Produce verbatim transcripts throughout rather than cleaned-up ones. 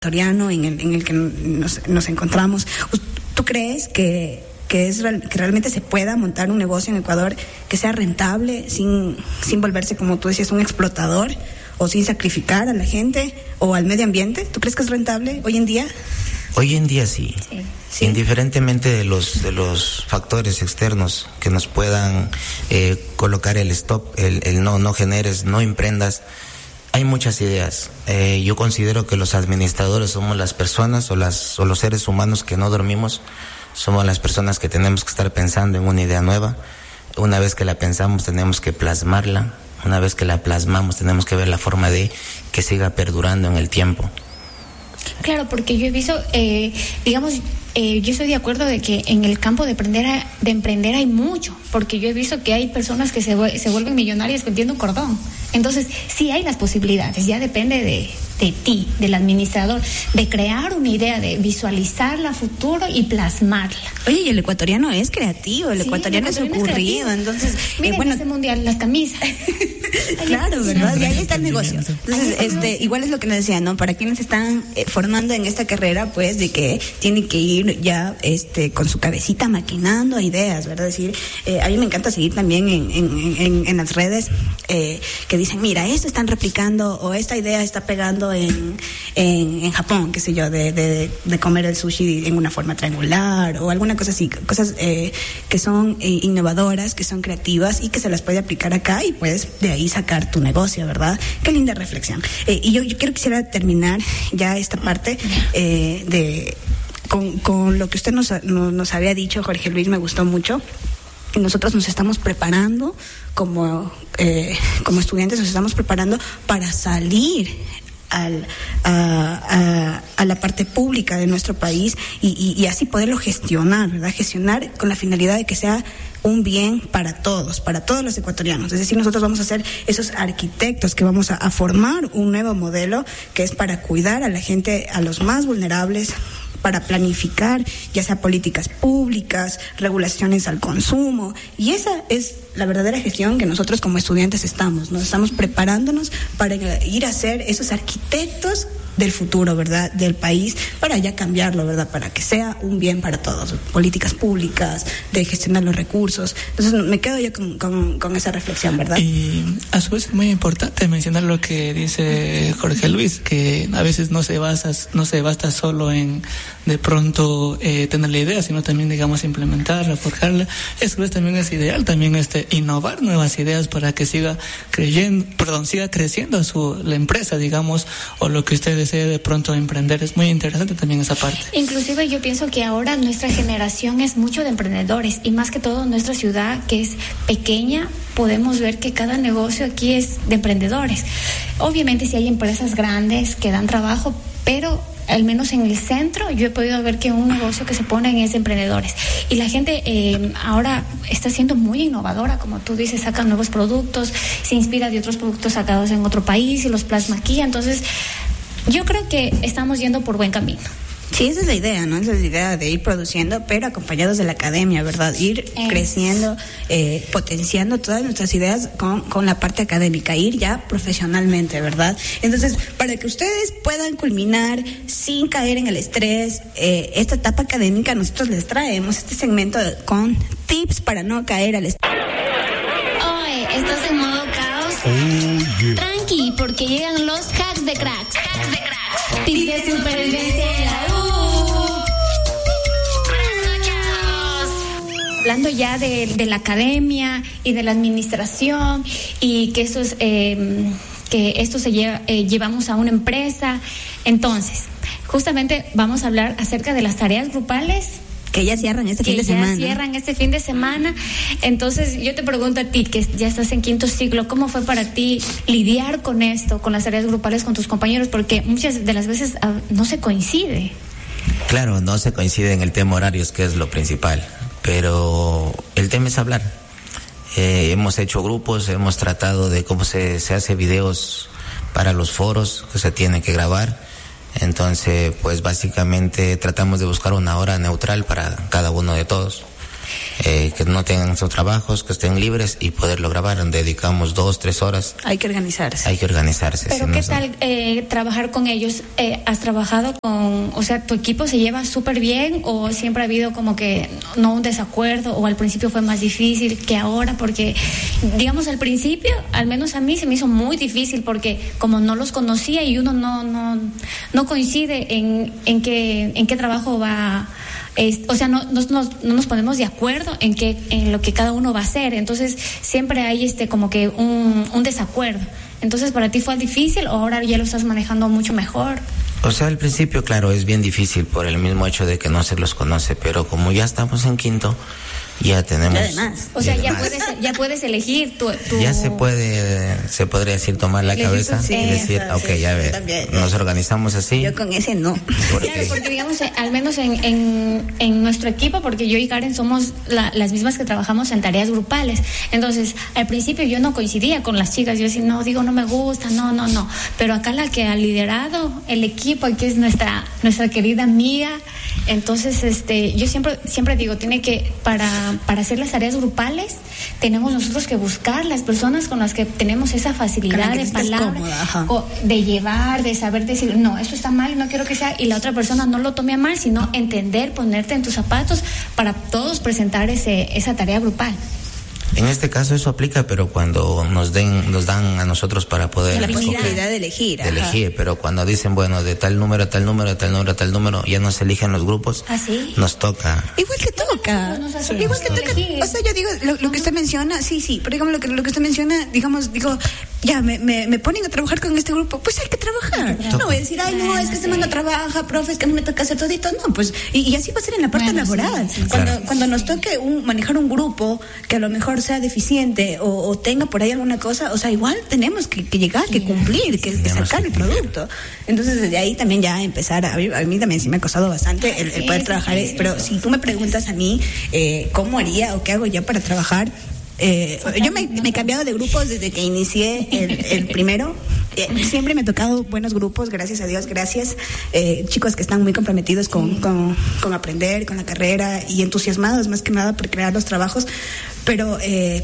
ecuatoriano en el, en el que nos, nos encontramos. ¿Tú crees que, que, es, que realmente se pueda montar un negocio en Ecuador que sea rentable sin, sin volverse, como tú decías, un explotador o sin sacrificar a la gente o al medio ambiente? ¿Tú crees que es rentable hoy en día? Hoy en día sí. Sí, sí. Indiferentemente de los de los factores externos que nos puedan eh, colocar el stop, el, el no no generes, no emprendas, hay muchas ideas. Eh, yo considero que los administradores somos las personas o las o los seres humanos que no dormimos, somos las personas que tenemos que estar pensando en una idea nueva. Una vez que la pensamos tenemos que plasmarla. Una vez que la plasmamos tenemos que ver la forma de que siga perdurando en el tiempo. Claro, porque yo he visto, eh, digamos, eh, yo estoy de acuerdo de que en el campo de emprender, de emprender hay mucho, porque yo he visto que hay personas que se, se vuelven millonarias vendiendo cordón. Entonces, sí hay las posibilidades, ya depende de, de ti, del administrador, de crear una idea, de visualizarla a futuro y plasmarla. Oye, y el ecuatoriano es creativo, el sí, ecuatoriano es ocurrido, es entonces... Miren, eh, bueno, ese mundial, las camisas. Claro, ¿verdad? Y ahí está el negocio. Entonces, este, igual es lo que les decía, ¿no? Para quienes están eh, formando en esta carrera, pues, de que tienen que ir ya, este, con su cabecita maquinando ideas, ¿verdad? Es decir, eh, a mí me encanta seguir también en, en, en, en las redes, eh, que dicen, mira, esto están replicando, o esta idea está pegando en, en, en Japón, qué sé yo, de, de, de comer el sushi en una forma triangular, o alguna cosa así, cosas eh, que son eh, innovadoras, que son creativas y que se las puede aplicar acá y puedes de ahí sacar tu negocio, ¿verdad? Qué linda reflexión. Eh, y yo, yo quiero quisiera terminar ya esta parte eh, de con, con lo que usted nos, nos, nos había dicho, Jorge Luis, me gustó mucho. Nosotros nos estamos preparando como, eh, como estudiantes, nos estamos preparando para salir al, a, a, a la parte pública de nuestro país y, y, y así poderlo gestionar, ¿verdad? Gestionar con la finalidad de que sea un bien para todos, para todos los ecuatorianos. Es decir, nosotros vamos a ser esos arquitectos que vamos a, a formar un nuevo modelo que es para cuidar a la gente, a los más vulnerables, para planificar, ya sea políticas públicas, regulaciones al consumo, y esa es la verdadera gestión que nosotros como estudiantes estamos, ¿no? Estamos preparándonos para ir a ser esos arquitectos del futuro, ¿verdad?, del país, para ya cambiarlo, ¿verdad?, para que sea un bien para todos, políticas públicas, de gestionar los recursos. Entonces me quedo yo con, con, con esa reflexión, ¿verdad? Y a su vez es muy importante mencionar lo que dice Jorge Luis, que a veces no se basa, no se basta solo en de pronto eh, tener la idea, sino también, digamos, implementarla, forjarla. Eso pues también es ideal, también este innovar nuevas ideas para que siga creyendo, perdón, siga creciendo su la empresa, digamos, o lo que usted desee de pronto emprender. Es muy interesante también esa parte. Inclusive yo pienso que ahora nuestra generación es mucho de emprendedores, y más que todo nuestra ciudad, que es pequeña, podemos ver que cada negocio aquí es de emprendedores. Obviamente sí hay empresas grandes que dan trabajo, pero al menos en el centro yo he podido ver que un negocio que se pone es de emprendedores, y la gente eh, ahora está siendo muy innovadora, como tú dices, sacan nuevos productos, se inspira de otros productos sacados en otro país y los plasma aquí. Entonces yo creo que estamos yendo por buen camino. Sí, esa es la idea, ¿no? Esa es la idea de ir produciendo, pero acompañados de la academia, ¿verdad? Ir es. creciendo, eh, potenciando todas nuestras ideas con, con la parte académica, ir ya profesionalmente, ¿verdad? Entonces, para que ustedes puedan culminar sin caer en el estrés, eh, esta etapa académica, nosotros les traemos este segmento con tips para no caer al estrés. Oye, ¿estás en modo caos? Oh, yeah. Tranqui, porque llegan los hacks de cracks. Hacks de cracks. Tips de supervivencia en la U. Hablando ya de, de la academia y de la administración, y que esto es, eh, que esto se lleva, eh, llevamos a una empresa. Entonces, justamente vamos a hablar acerca de las tareas grupales que ya cierran este que fin de ya semana. cierran este fin de semana. Entonces, yo te pregunto a ti, que ya estás en quinto ciclo, ¿cómo fue para ti lidiar con esto, con las tareas grupales con tus compañeros? Porque muchas de las veces uh, no se coincide. Claro, no se coincide en el tema horarios, que es lo principal, pero el tema es hablar. Eh, hemos hecho grupos, hemos tratado de cómo se, se hace videos para los foros que se tienen que grabar. Entonces, pues básicamente tratamos de buscar una hora neutral para cada uno de todos. eh, que no tengan sus trabajos, que estén libres y poderlo grabar. Dedicamos dos, tres horas. Hay que organizarse. Hay que organizarse. Pero si ¿qué no, tal eh, trabajar con ellos? Eh, ¿Has trabajado con, o sea, tu equipo se lleva súper bien o siempre ha habido como que no un desacuerdo o al principio fue más difícil que ahora? Porque, digamos, al principio, al menos a mí se me hizo muy difícil porque como no los conocía y uno no no no coincide en en qué en qué trabajo va. Es, o sea, no, no, no, no nos ponemos de acuerdo en qué, en lo que cada uno va a hacer, entonces siempre hay este como que un, un desacuerdo. Entonces, ¿para ti fue difícil o ahora ya lo estás manejando mucho mejor? O sea, al principio, claro, es bien difícil por el mismo hecho de que no se los conoce, pero como ya estamos en quinto, ya tenemos. Además, o sea, ya puedes, ya puedes elegir tu, tu... Ya se puede, se podría decir, tomar la cabeza sí, y decir, eso, ok, sí, ya ver, nos organizamos así. Yo con ese no. Porque... Claro, porque digamos, al menos en, en, en nuestro equipo, porque yo y Karen somos la, las mismas que trabajamos en tareas grupales. Entonces, al principio yo no coincidía con las chicas. Yo decía, no, digo, no me gusta, no, no, no. Pero acá la que ha liderado el equipo, aquí es nuestra, nuestra querida amiga. Entonces, este, yo siempre, siempre digo, tiene que, para, para hacer las tareas grupales, tenemos nosotros que buscar las personas con las que tenemos esa facilidad de palabra, o de llevar, de saber decir, no, esto está mal, no quiero que sea, y la otra persona no lo tome a mal, sino entender, ponerte en tus zapatos para todos presentar ese, esa tarea grupal. En este caso eso aplica, pero cuando nos den, nos dan a nosotros para poder la posibilidad escoger, de elegir, de elegir, pero cuando dicen, bueno, de tal número a tal número, a tal número a tal número, ya no se eligen los grupos. ¿Ah, sí? Nos toca. Igual que toca. No, no, no, no, Igual que toca. elegir. O sea, yo digo, lo, lo que usted menciona, sí, sí, pero digamos lo que, lo que usted menciona, digamos, digo, ya, me, me, me ponen a trabajar con este grupo, pues hay que trabajar. Toca. No voy a decir, ay, no, es que este man no trabaja, profe, es que a mí me toca hacer todito. No, pues, y, y así va a ser en la parte Bueno, laboral. sí, sí, cuando claro. cuando nos toque un, manejar un grupo que a lo mejor sea deficiente o, o tenga por ahí alguna cosa, o sea, igual tenemos que, que llegar, que cumplir, que, que sacar el producto. Entonces, desde ahí también ya empezar, a mí, a mí también sí me ha costado bastante el, el poder Sí, trabajar, sí, sí, pero sí. si tú me preguntas a mí, eh, ¿cómo haría o qué hago yo para trabajar? Eh, yo me, me he cambiado de grupos desde que inicié el, el primero. Eh, siempre me ha tocado buenos grupos, gracias a Dios, gracias. Eh, chicos que están muy comprometidos con, con, con aprender, con la carrera y entusiasmados más que nada por crear los trabajos. Pero eh,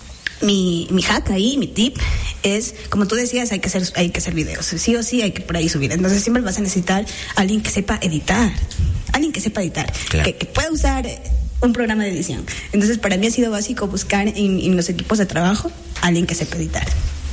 mi, mi hack ahí, mi tip es, como tú decías, hay que hacer, hay que hacer videos. Sí o sí hay que por ahí subir. Entonces siempre vas a necesitar a alguien que sepa editar. Alguien que sepa editar. Claro. Que, que pueda usar un programa de edición. Entonces, para mí ha sido básico buscar en, en los equipos de trabajo a alguien que sepa editar.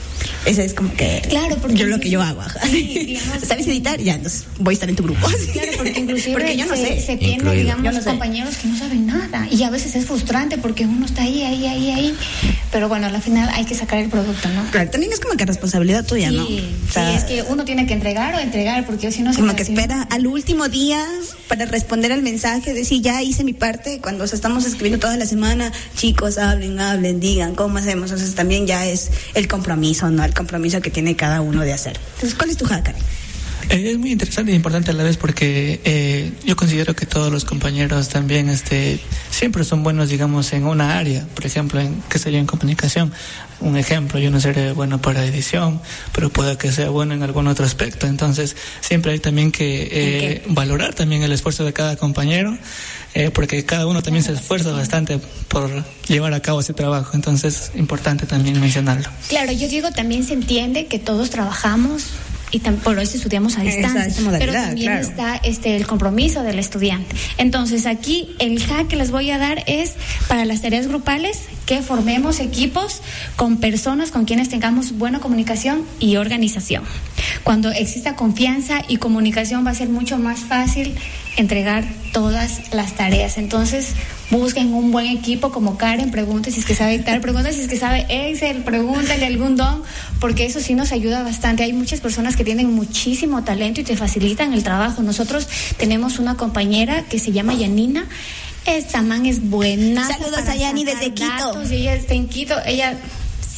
Ese es como que Claro, porque yo lo que yo hago. Ajá. Sí, digamos, ¿sabes editar? Ya, entonces voy a estar en tu grupo. Claro, porque inclusive Porque yo no se, sé. se tiene, Incluido. digamos, Yo no sé. compañeros que no saben nada y a veces es frustrante porque uno está ahí, ahí, ahí, ahí, pero bueno, al final hay que sacar el producto, ¿no? Claro, también es como que responsabilidad tuya, Sí, ¿no? O sí, sea, es que uno tiene que entregar o entregar porque si no se como queda que así. espera al último día para responder al mensaje, decir, ya hice mi parte, cuando o sea, estamos escribiendo toda la semana, chicos, hablen, hablen, digan, ¿cómo hacemos? Entonces también ya es el compromiso, ¿no? El compromiso que tiene cada uno de hacer. Entonces, ¿cuál es tu hack, Karen? Eh, es muy interesante y importante a la vez porque eh, yo considero que todos los compañeros también este siempre son buenos, digamos, en una área. Por ejemplo, en qué sé yo, en comunicación. Un ejemplo, yo no seré bueno para edición, pero puede que sea bueno en algún otro aspecto. Entonces, siempre hay también que eh, valorar también el esfuerzo de cada compañero, eh, porque cada uno también se esfuerza bastante por llevar a cabo ese trabajo. Entonces, es importante también mencionarlo. Claro, yo digo, también se entiende que todos trabajamos y tam- por eso estudiamos a Esa- distancia, esa modalidad, pero también claro. está este el compromiso del estudiante. Entonces aquí el hack que les voy a dar es para las tareas grupales que formemos equipos con personas con quienes tengamos buena comunicación y organización. Cuando exista confianza y comunicación va a ser mucho más fácil entregar todas las tareas. Entonces busquen un buen equipo como Karen, pregunten si es que sabe dictar, pregunten si es que sabe Excel, pregúntenle algún don, porque eso sí nos ayuda bastante. Hay muchas personas que tienen muchísimo talento y te facilitan el trabajo. Nosotros tenemos una compañera que se llama Yanina. Esta man es buena. Saludos a Yani desde Quito. Y ella está en Quito. Ella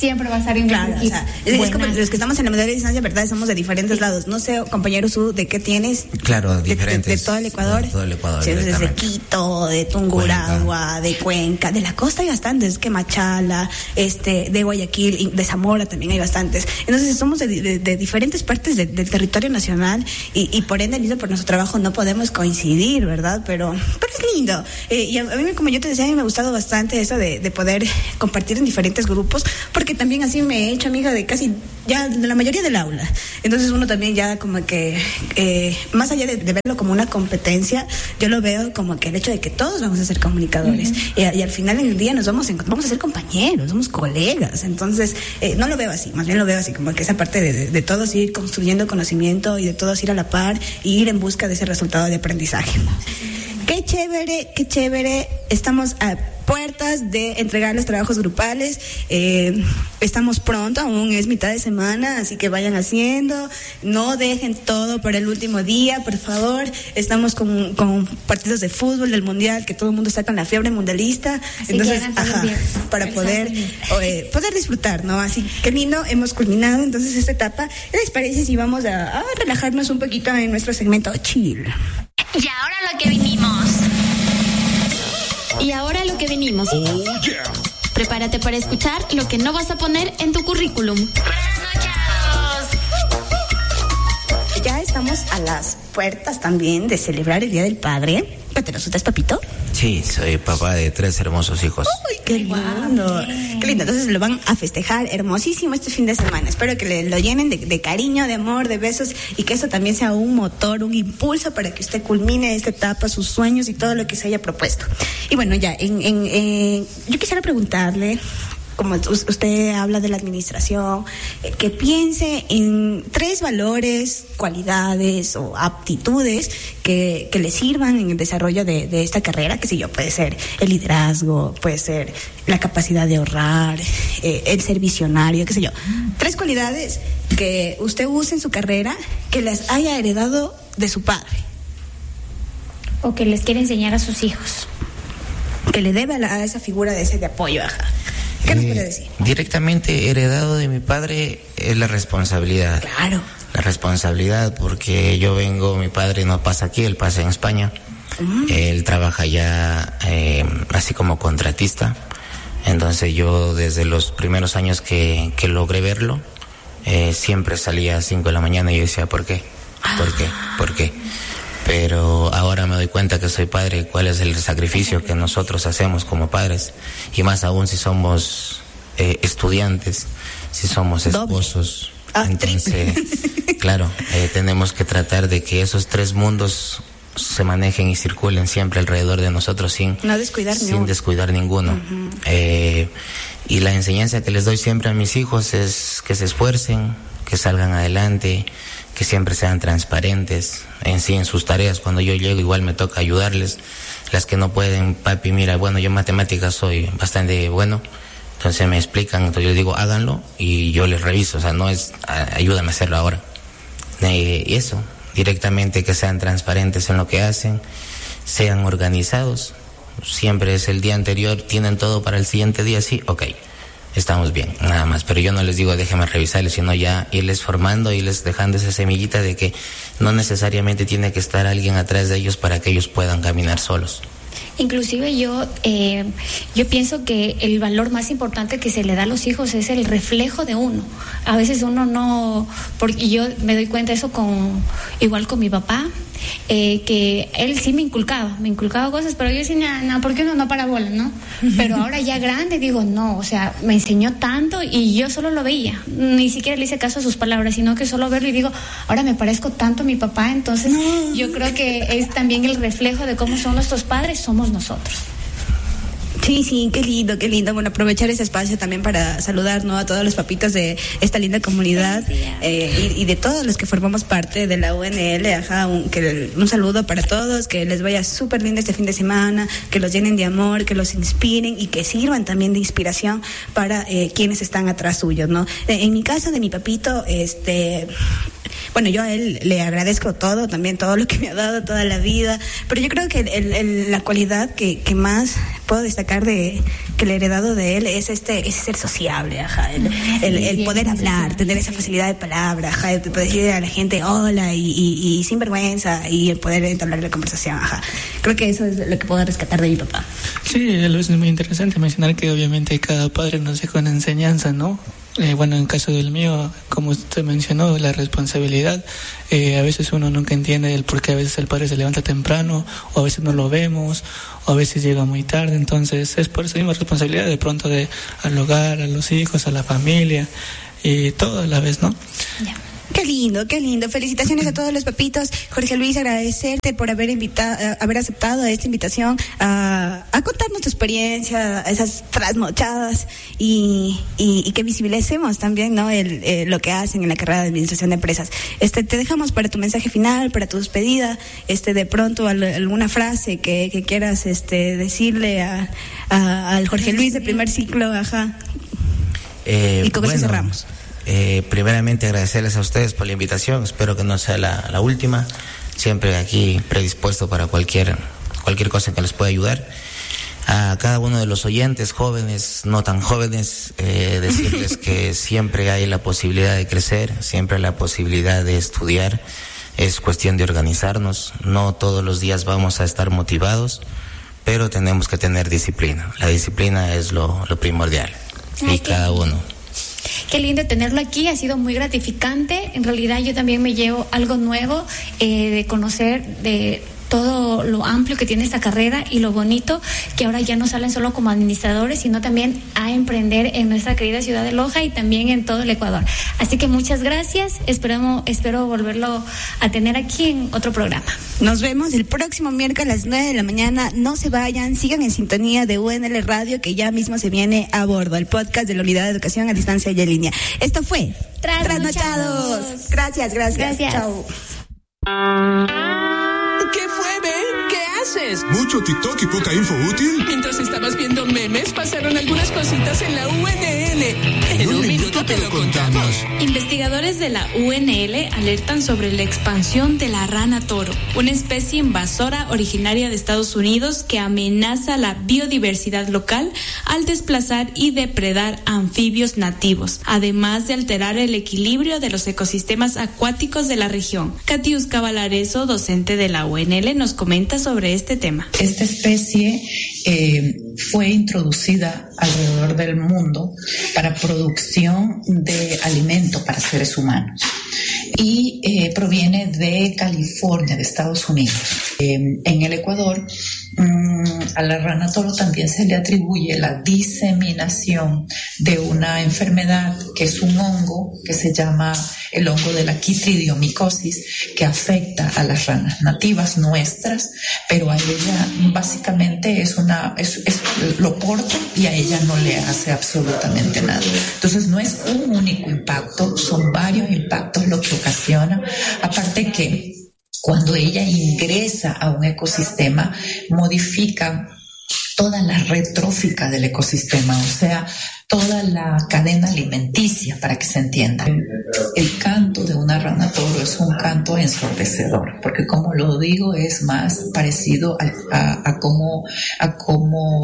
siempre va a estar en claro, un equipo. O sea, es como los que estamos en la mayor distancia, ¿verdad? Somos de diferentes sí. lados. No sé, compañero Su, ¿de qué tienes? Claro, de, diferentes. De, de todo el Ecuador. De todo el Ecuador. Sí, desde Quito, de Tungurahua, Cuenca. de Cuenca, de la costa hay bastantes, que Machala, este, de Guayaquil, de Zamora también hay bastantes. Entonces somos de, de, de diferentes partes de, del territorio nacional y, y por ende, por nuestro trabajo no podemos coincidir, ¿verdad? Pero, pero es lindo. Eh, y a, a mí, como yo te decía, a mí me ha gustado bastante eso de, de poder compartir en diferentes grupos, porque también así me he hecho amiga de casi ya de la mayoría del aula. Entonces uno también ya como que eh, más allá de, de verlo como una competencia, yo lo veo como que el hecho de que todos vamos a ser comunicadores uh-huh. y, y al final del día nos vamos, en, vamos a ser compañeros, somos colegas. Entonces eh, no lo veo así, más bien lo veo así como que esa parte de, de, de todos ir construyendo conocimiento y de todos ir a la par y ir en busca de ese resultado de aprendizaje. Qué chévere, qué chévere. Estamos a puertas de entregar los trabajos grupales. Eh, estamos pronto, aún es mitad de semana, así que vayan haciendo. No dejen todo para el último día, por favor. Estamos con, con partidos de fútbol del mundial, que todo el mundo está con la fiebre mundialista. Así entonces, ajá, para poder eh, poder disfrutar, ¿no? Así que lindo, hemos culminado entonces esta etapa. ¿Qué les parece si vamos a, a relajarnos un poquito en nuestro segmento chill? Y ahora lo que vinimos. Y ahora lo que vinimos. Oh, yeah. Prepárate para escuchar lo que no vas a poner en tu currículum. Ya estamos a las puertas también de celebrar el Día del Padre. ¿Te lo asustas, papito? Sí, soy papá de tres hermosos hijos. ¡Uy, qué lindo! Wow, qué lindo. Entonces lo van a festejar hermosísimo este fin de semana. Espero que le, lo llenen de, de cariño, de amor, de besos y que eso también sea un motor, un impulso para que usted culmine esta etapa, sus sueños y todo lo que se haya propuesto. Y bueno, ya, en, en, en, yo quisiera preguntarle, como usted habla de la administración, eh, que piense en tres valores, cualidades o aptitudes que, que le sirvan en el desarrollo de, de esta carrera, que sé yo, puede ser el liderazgo, puede ser la capacidad de ahorrar, eh, el ser visionario, qué sé yo. Tres cualidades que usted use en su carrera que las haya heredado de su padre. O que les quiere enseñar a sus hijos. Que le debe a, la, a esa figura de ese de apoyo, ajá. ¿Qué nos puede decir? Directamente heredado de mi padre es la responsabilidad. Claro. La responsabilidad, porque yo vengo, mi padre no pasa aquí, él pasa en España. Uh-huh. Él trabaja ya eh, así como contratista. Entonces yo desde los primeros años que, que logré verlo, eh, siempre salía a cinco de la mañana y yo decía, ¿por qué? ¿Por qué? ¿Por qué? Pero ahora me doy cuenta que soy padre, cuál es el sacrificio que nosotros hacemos como padres, y más aún si somos eh, estudiantes, si somos esposos. Ah, entonces, claro, eh, tenemos que tratar de que esos tres mundos se manejen y circulen siempre alrededor de nosotros sin, no descuidar, sin ninguno. descuidar ninguno. Uh-huh. Eh, y la enseñanza que les doy siempre a mis hijos es que se esfuercen, que salgan adelante, que siempre sean transparentes en sí, en sus tareas. Cuando yo llego igual me toca ayudarles. Las que no pueden, papi, mira, bueno, yo en matemáticas soy bastante bueno, entonces me explican, entonces yo digo, háganlo y yo les reviso, o sea, no es, ayúdame a hacerlo ahora. Eh, y eso, directamente que sean transparentes en lo que hacen, sean organizados, siempre es el día anterior, tienen todo para el siguiente día, sí, ok. Estamos bien, nada más, pero yo no les digo déjenme revisarles, sino ya irles formando, irles dejando esa semillita de que no necesariamente tiene que estar alguien atrás de ellos para que ellos puedan caminar solos. Inclusive yo eh, yo pienso que el valor más importante que se le da a los hijos es el reflejo de uno. A veces uno no, porque yo me doy cuenta de eso con igual con mi papá, eh, que él sí me inculcaba, me inculcaba cosas, pero yo decía, no, no, ¿por qué uno no para bola, no? Pero ahora ya grande digo, no, o sea, me enseñó tanto y yo solo lo veía, ni siquiera le hice caso a sus palabras, sino que solo verlo y digo, ahora me parezco tanto a mi papá, entonces no. Yo creo que es también el reflejo de cómo son nuestros padres, somos nosotros. Sí, sí, qué lindo, qué lindo. Bueno, aprovechar ese espacio también para saludar, ¿no?, a todos los papitos de esta linda comunidad eh, y, y de todos los que formamos parte de la U N L. Ajá, un, que, un saludo para todos, que les vaya súper lindo este fin de semana, que los llenen de amor, que los inspiren y que sirvan también de inspiración para eh, quienes están atrás suyos, ¿no? Eh, en mi caso, de mi papito, este... Bueno, yo a él le agradezco todo, también todo lo que me ha dado toda la vida, pero yo creo que el, el, la cualidad que, que más puedo destacar de que el heredado de él es este ese ser sociable, ajá, el, el, el poder hablar, tener esa facilidad de palabra, ajá, el poder decirle a la gente hola y, y, y sin vergüenza, y el poder entablar la conversación, ajá. Creo que eso es lo que puedo rescatar de mi papá. Sí, es muy interesante mencionar que obviamente cada padre nos deja una enseñanza, ¿no? Eh, bueno, en caso del mío, como usted mencionó, la responsabilidad, eh, a veces uno nunca entiende el por qué a veces el padre se levanta temprano, o a veces no lo vemos, o a veces llega muy tarde, entonces es por esa misma responsabilidad de pronto de al hogar, a los hijos, a la familia, y todo a la vez, ¿no? Yeah. Qué lindo, qué lindo. Felicitaciones a todos los papitos. Jorge Luis, agradecerte por haber invitado, haber aceptado esta invitación a, a contarnos tu experiencia, esas trasnochadas y, y, y que visibilicemos también, ¿no? El, eh, lo que hacen en la carrera de administración de empresas. Este, te dejamos para tu mensaje final, para tu despedida, este, de pronto al, alguna frase que, que quieras, este, decirle a, a, al Jorge Luis de primer ciclo, ajá. Eh, y con bueno, eso cerramos. Eh, primeramente agradecerles a ustedes por la invitación, espero que no sea la, la última, siempre aquí predispuesto para cualquier, cualquier cosa que les pueda ayudar. A cada uno de los oyentes, jóvenes, no tan jóvenes, eh, decirles que siempre hay la posibilidad de crecer, siempre hay la posibilidad de estudiar, es cuestión de organizarnos, no todos los días vamos a estar motivados, pero tenemos que tener disciplina, la disciplina es lo, lo primordial. Ay, y cada uno. Qué lindo tenerlo aquí, ha sido muy gratificante. En realidad yo también me llevo algo nuevo eh, de conocer de todo lo amplio que tiene esta carrera y lo bonito que ahora ya no salen solo como administradores, sino también a emprender en nuestra querida ciudad de Loja y también en todo el Ecuador. Así que muchas gracias, esperamos, espero volverlo a tener aquí en otro programa. Nos vemos el próximo miércoles a las nueve de la mañana, no se vayan, sigan en sintonía de U N L Radio, que ya mismo se viene a bordo, el podcast de la Unidad de Educación a Distancia y en Línea. Esto fue Trasnochados. Gracias, gracias. Gracias. Chao. ¿Qué fue, Ben? ¿Qué haces? Mucho TikTok y poca info útil. Mientras estabas viendo memes, pasaron algunas cositas en la U N L. En un minuto te lo contamos. Investigadores de la U N L alertan sobre la expansión de la rana toro, una especie invasora originaria de Estados Unidos que amenaza la biodiversidad local al desplazar y depredar anfibios nativos, además de alterar el equilibrio de los ecosistemas acuáticos de la región. Katiuska Valareso, docente de la U N L, nos comenta sobre este tema. Esta especie eh, fue introducida alrededor del mundo para producción de alimento para seres humanos y eh, proviene de California, de Estados Unidos. Eh, en el Ecuador, mmm, a la rana toro también se le atribuye la diseminación de una enfermedad que es un hongo que se llama el hongo de la quitridiomicosis, que afecta a las ranas nativas nuestras, pero a ella básicamente es una es, es, lo porta y a ella no le hace absolutamente nada. Entonces no es un único impacto, son varios impactos lo que ocasiona, aparte que cuando ella ingresa a un ecosistema modifica toda la red trófica del ecosistema, o sea, toda la cadena alimenticia, para que se entienda. El canto de una rana toro es un canto ensordecedor, porque como lo digo, es más parecido a, a, a cómo a cómo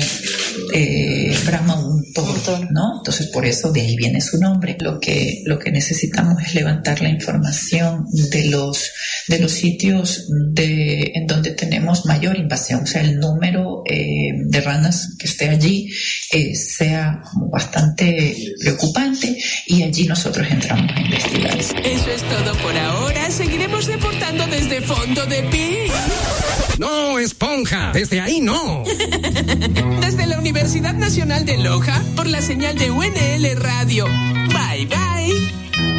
eh, brama un toro, ¿no? Entonces, por eso de ahí viene su nombre. Lo que lo que necesitamos es levantar la información de los de los sitios de en donde tenemos mayor invasión, o sea, el número eh, de ranas que esté allí eh, sea como bastante preocupante, y allí nosotros entramos a investigar. Eso es todo por ahora. Seguiremos reportando desde Fondo de Pi. No, esponja, desde ahí no. Desde la Universidad Nacional de Loja, por la señal de U N L Radio. Bye, bye.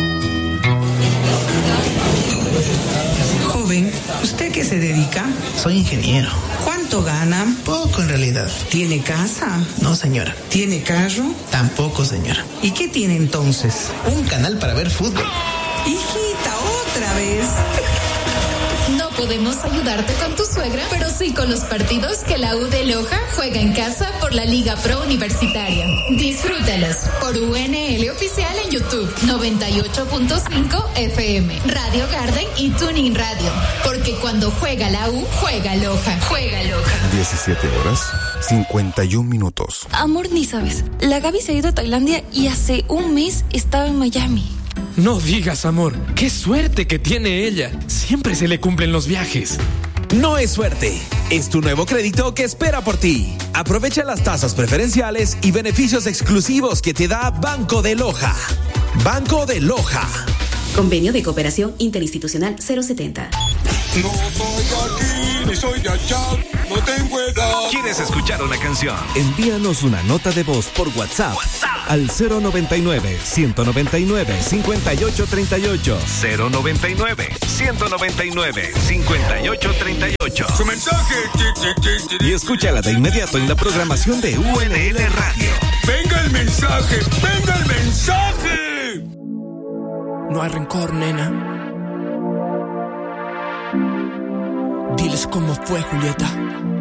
Joven, ¿usted qué se dedica? Soy ingeniero. ¿Cuánto gana? Poco en realidad. ¿Tiene casa? No, señora. ¿Tiene carro? Tampoco, señora. ¿Y qué tiene entonces? Un canal para ver fútbol. Hijita, otra vez. No podemos ayudarte con tu suegra, pero sí con los partidos que la U de Loja juega en casa por la Liga Pro Universitaria. Disfrútalos por U N L Oficial en YouTube, noventa y ocho punto cinco F M, Radio Garden y Tuning Radio. Porque cuando juega la U, juega Loja. Juega Loja. diecisiete horas, cincuenta y un minutos. Amor, ni sabes. La Gaby se ha ido a Tailandia y hace un mes estaba en Miami. No digas, amor. Qué suerte que tiene ella. Siempre se le cumplen los viajes. No es suerte, es tu nuevo crédito que espera por ti. Aprovecha las tasas preferenciales y beneficios exclusivos que te da Banco de Loja. Banco de Loja. Convenio de Cooperación Interinstitucional cero setenta. No soy de aquí, ni soy de allá, no tengo edad. ¿Quieres escuchar una canción? Envíanos una nota de voz por WhatsApp, WhatsApp. al cero noventa y nueve, ciento noventa y nueve, cincuenta y ocho treinta y ocho. cero noventa y nueve, ciento noventa y nueve, cincuenta y ocho treinta y ocho. Su mensaje. Y escúchala de inmediato en la programación de U N L Radio. ¡Venga el mensaje! ¡Venga el mensaje! No hay rencor, nena. Diles cómo fue, Julieta.